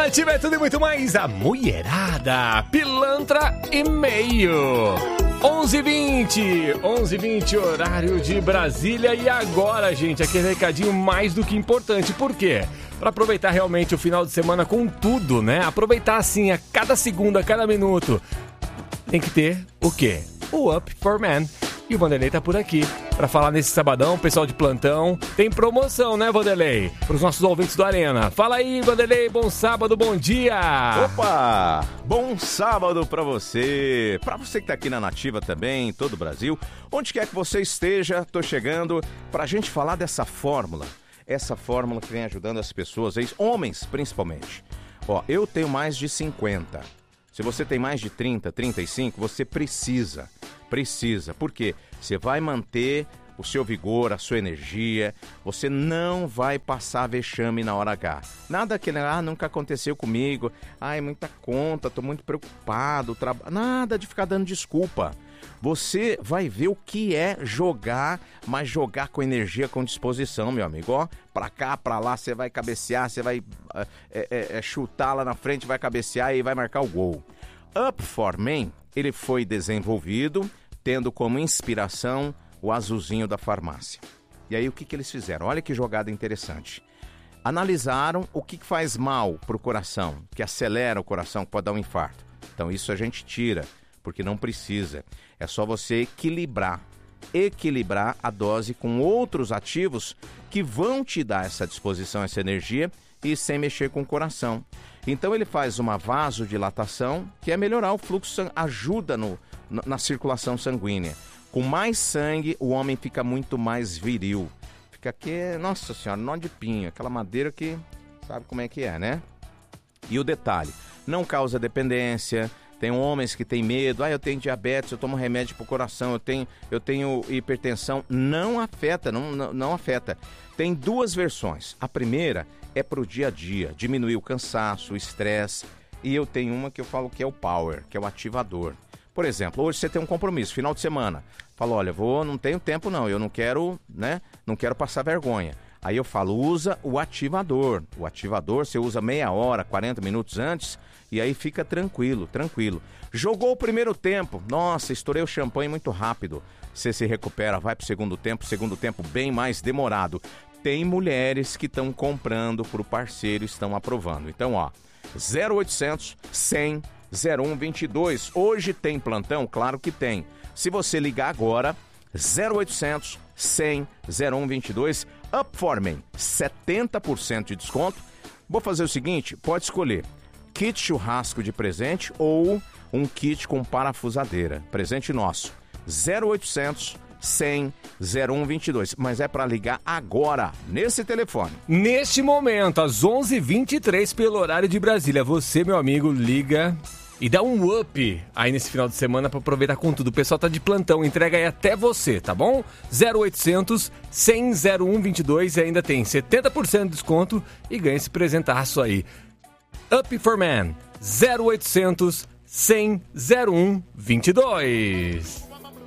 Nativa é tudo e muito mais, a mulherada, pilantra e meio. 11h20, horário de Brasília. E agora, gente, aquele recadinho mais do que importante. Por quê? Para aproveitar realmente o final de semana com tudo, né? Aproveitar assim a cada segundo, a cada minuto. Tem que ter o quê? O Up for Men. E o Vanderlei tá por aqui para falar nesse sabadão, pessoal de plantão. Tem promoção, né, Vanderlei? Para os nossos ouvintes do Arena. Fala aí, Vanderlei, bom sábado, bom dia! Opa! Bom sábado para você que tá aqui na Nativa também, em todo o Brasil. Onde quer que você esteja, tô chegando pra gente falar dessa fórmula. Essa fórmula que vem ajudando as pessoas, homens principalmente. Ó, eu tenho mais de 50. Se você tem mais de 30, 35, você precisa. Por quê? Você vai manter o seu vigor, a sua energia, você não vai passar vexame na hora H. Nada que, nunca aconteceu comigo, é muita conta, tô muito preocupado, nada de ficar dando desculpa. Você vai ver o que é jogar, mas jogar com energia, com disposição, meu amigo. Ó, pra cá, pra lá, você vai cabecear, você vai chutar lá na frente, vai cabecear e vai marcar o gol. Up for Men, ele foi desenvolvido tendo como inspiração o azulzinho da farmácia. E aí o que eles fizeram? Olha que jogada interessante. Analisaram o que faz mal pro coração, que acelera o coração, que pode dar um infarto. Então isso a gente tira, porque não precisa. É só você equilibrar a dose com outros ativos que vão te dar essa disposição, essa energia e sem mexer com o coração. Então ele faz uma vasodilatação, que é melhorar o fluxo, ajuda na circulação sanguínea. Com mais sangue, o homem fica muito mais viril. Fica aqui, nossa senhora, nó de pinho, aquela madeira que sabe como é que é, né? E o detalhe, não causa dependência. Tem homens que têm medo, eu tenho diabetes, eu tomo remédio pro coração, eu tenho hipertensão. Não afeta, não afeta. Tem duas versões. A primeira é pro dia a dia, diminuir o cansaço, o estresse. E eu tenho uma que eu falo que é o power, que é o ativador. Por exemplo, hoje você tem um compromisso, final de semana. Fala, olha, não tenho tempo não, eu não quero passar vergonha. Aí eu falo, usa o ativador. O ativador você usa meia hora, 40 minutos antes, e aí fica tranquilo. Jogou o primeiro tempo, nossa, estourei o champanhe muito rápido. Você se recupera, vai pro segundo tempo bem mais demorado. Tem mulheres que estão comprando pro parceiro, estão aprovando. Então, ó, 0800 100 0122. Hoje tem plantão? Claro que tem. Se você ligar agora, 0800 100 0122, Up for Men, 70% de desconto. Vou fazer o seguinte, pode escolher kit churrasco de presente ou um kit com parafusadeira. Presente nosso, 0800 100 0122, mas é para ligar agora, nesse telefone. Neste momento, às 11h23, pelo horário de Brasília, você, meu amigo, liga e dá um up aí nesse final de semana para aproveitar com tudo. O pessoal tá de plantão, entrega aí até você, tá bom? 0800 100 0122 e ainda tem 70% de desconto e ganha esse presentaço aí. Up for Men, 0800 100 0122.